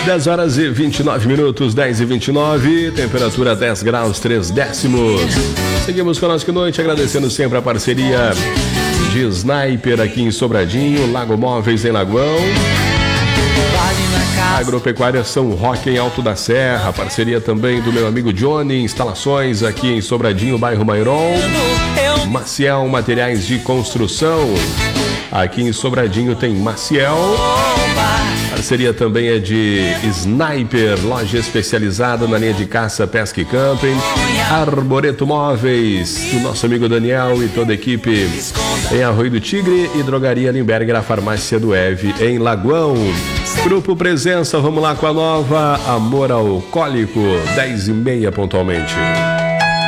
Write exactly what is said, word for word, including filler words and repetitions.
dez horas e vinte e nove minutos, dez e vinte e nove, temperatura dez graus, três décimos. Seguimos conosco noite, agradecendo sempre a parceria de Sniper aqui em Sobradinho, Lago Móveis em Lagoão, Agropecuária São Roque em Alto da Serra, parceria também do meu amigo Johnny, instalações aqui em Sobradinho, bairro Mairon, Maciel Materiais de Construção, aqui em Sobradinho tem Maciel, parceria também é de Sniper, loja especializada na linha de caça, pesca e camping, Arboreto Móveis, do nosso amigo Daniel e toda a equipe em Arroio do Tigre, e Drogaria Limberger, a farmácia do Eve em Lagoão. Grupo Presença, vamos lá com a nova Amor Alcoólico, dez e meia pontualmente.